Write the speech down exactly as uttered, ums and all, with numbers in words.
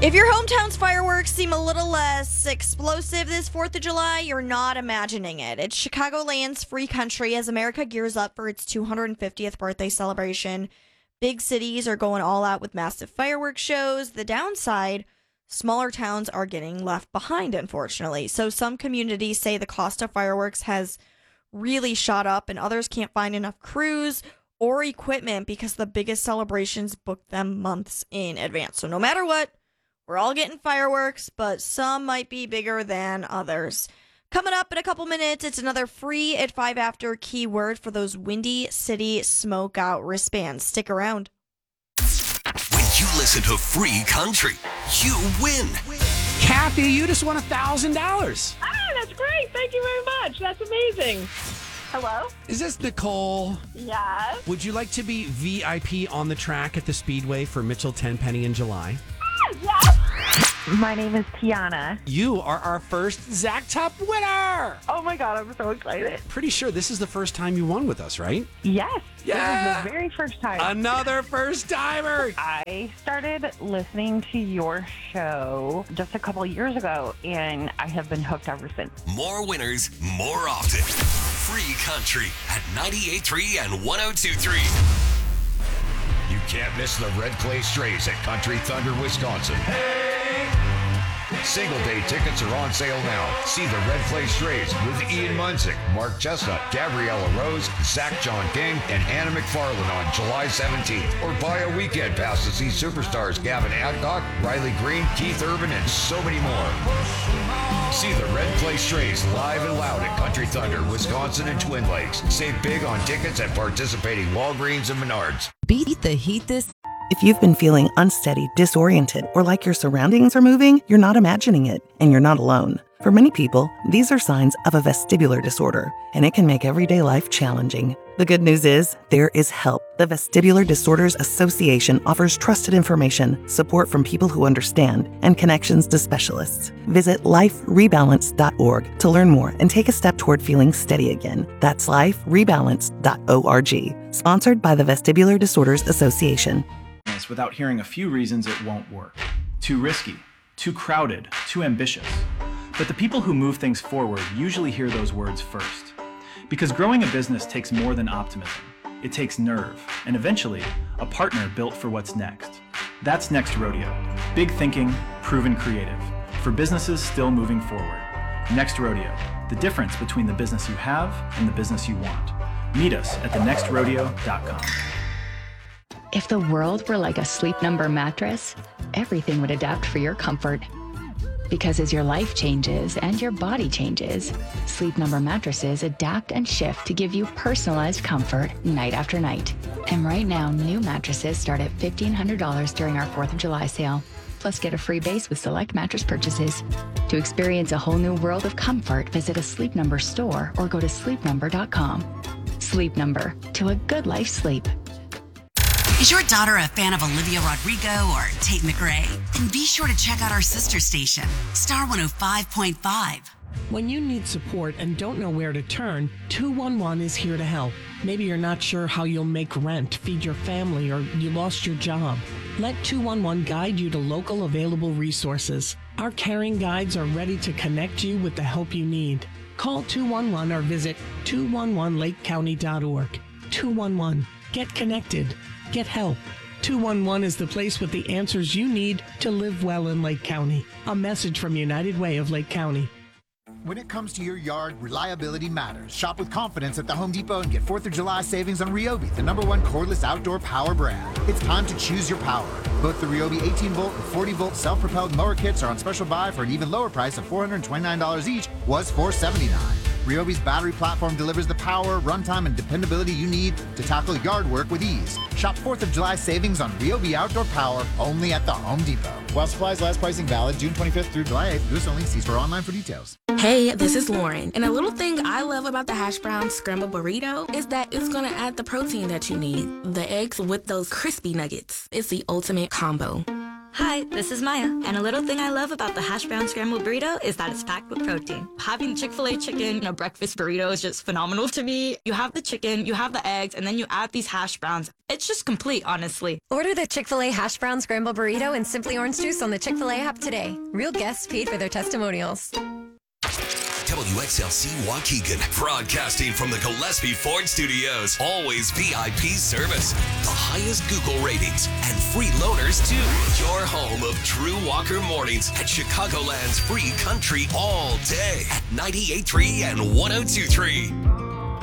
If your hometown's fireworks seem a little less explosive this fourth of July, you're not imagining it. It's Chicagoland's free country as America gears up for its two hundred fiftieth birthday celebration. Big cities are going all out with massive fireworks shows. The downside, smaller towns are getting left behind, unfortunately. So some communities say the cost of fireworks has really shot up, and others can't find enough crews or equipment because the biggest celebrations book them months in advance. So no matter what, we're all getting fireworks, but some might be bigger than others. Coming up in a couple minutes, it's another free at five after keyword for those Windy City Smoke Out wristbands. Stick around. When you listen to Free Country, you win. Kathy, you just won one thousand dollars. Ah, that's great. Thank you very much. That's amazing. Hello? Is this Nicole? Yes. Would you like to be V I P on the track at the Speedway for Mitchell Tenpenny in July? Yes. My name is Tiana. You are our first Zach Top winner. Oh my God, I'm so excited. Pretty sure this is the first time you won with us, right? Yes. Yeah. This is the very first time. Another first timer. I started listening to your show just a couple years ago, and I have been hooked ever since. More winners, more often. Free Country at ninety-eight point three and one oh two point three. You can't miss the Red Clay Strays at Country Thunder, Wisconsin. Hey! Single day tickets are on sale now. See the Red Clay Strays with Ian Munsick, Mark Chestnut, Gabriella Rose, Zach John King, and Anna McFarland on July seventeenth. Or buy a weekend pass to see superstars Gavin Adcock, Riley Green, Keith Urban, and so many more. See the Red Clay Strays live and loud at Country Thunder, Wisconsin, and Twin Lakes. Save big on tickets at participating Walgreens and Menards. Beat the heat this. If you've been feeling unsteady, disoriented, or like your surroundings are moving, you're not imagining it, and you're not alone. For many people, these are signs of a vestibular disorder, and it can make everyday life challenging. The good news is, there is help. The Vestibular Disorders Association offers trusted information, support from people who understand, and connections to specialists. Visit life rebalance dot org to learn more and take a step toward feeling steady again. That's life rebalance dot org. Sponsored by the Vestibular Disorders Association. Without hearing a few reasons it won't work. Too risky, too crowded, too ambitious. But the people who move things forward usually hear those words first. Because growing a business takes more than optimism. It takes nerve, and eventually, a partner built for what's next. That's Next Rodeo. Big thinking, proven creative. For businesses still moving forward. Next Rodeo. The difference between the business you have and the business you want. Meet us at the next rodeo dot com. If the world were like a Sleep Number mattress, everything would adapt for your comfort. Because as your life changes and your body changes, Sleep Number mattresses adapt and shift to give you personalized comfort night after night. And right now, new mattresses start at fifteen hundred dollars during our fourth of July sale. Plus, get a free base with select mattress purchases. To experience a whole new world of comfort, visit a Sleep Number store or go to sleep number dot com. Sleep Number, to a good life sleep. Is your daughter a fan of Olivia Rodrigo or Tate McRae? Then be sure to check out our sister station, Star one oh five point five. When you need support and don't know where to turn, two one one is here to help. Maybe you're not sure how you'll make rent, feed your family, or you lost your job. Let two one one guide you to local available resources. Our caring guides are ready to connect you with the help you need. Call two one one or visit two one one lake county dot org. two one one. Get connected. Get help. two one one is the place with the answers you need to live well in Lake County. A message from United Way of Lake County. When it comes to your yard, reliability matters. Shop with confidence at the Home Depot and get fourth of July savings on Ryobi, the number one cordless outdoor power brand. It's time to choose your power. Both the Ryobi eighteen volt and forty volt self-propelled mower kits are on special buy for an even lower price of four hundred twenty-nine dollars each, was four hundred seventy-nine dollars. Ryobi's battery platform delivers the power, runtime, and dependability you need to tackle yard work with ease. Shop fourth of July savings on Ryobi Outdoor Power only at the Home Depot. While supplies last, pricing valid June twenty-fifth through July eighth. U S only. See store online for details. Hey, this is Lauren. And a little thing I love about the hash brown scrambled burrito is that it's going to add the protein that you need. The eggs with those crispy nuggets. It's the ultimate combo. Hi, this is Maya, and a little thing I love about the hash brown scrambled burrito is that it's packed with protein. Having Chick-fil-A chicken in a breakfast burrito is just phenomenal to me. You have the chicken, you have the eggs, and then you add these hash browns. It's just complete, honestly. Order the Chick-fil-A hash brown scrambled burrito and Simply Orange Juice on the Chick-fil-A app today. Real guests paid for their testimonials. W X L C Waukegan, broadcasting from the Gillespie Ford Studios. Always V I P service, the highest Google ratings, and free loaners too. Your home of Drew Walker Mornings at Chicagoland's free country all day at ninety-eight point three and one oh two point three.